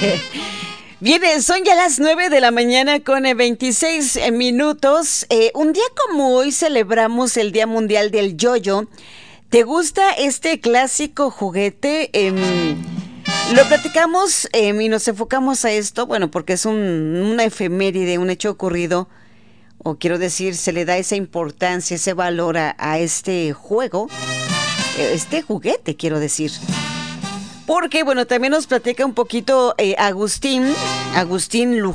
Bien, son ya las 9 de la mañana con 26 minutos. Un día como hoy celebramos el Día Mundial del Yoyo. ¿Te gusta este clásico juguete? Lo platicamos y nos enfocamos a esto, bueno, porque es una efeméride, un hecho ocurrido, o quiero decir, se le da esa importancia, ese valor a este juego, este juguete, quiero decir. Porque, bueno, también nos platica un poquito Agustín Luján.